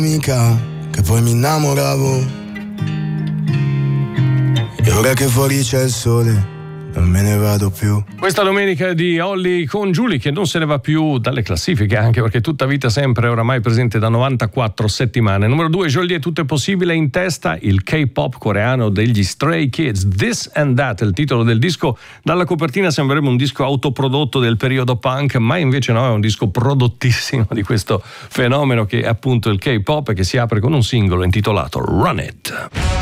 mica che poi mi innamoravo, e ora che fuori c'è il sole non me ne vado più. Questa domenica di Olly con Giulia, che non se ne va più dalle classifiche, anche perché tutta vita sempre oramai presente da 94 settimane. Numero 2, Jolie, tutto è possibile, in testa il K-pop coreano degli Stray Kids, This and That, il titolo del disco. Dalla copertina sembrerebbe un disco autoprodotto del periodo punk, ma invece no, è un disco prodottissimo di questo fenomeno che è appunto il K-pop, e che si apre con un singolo intitolato Run It.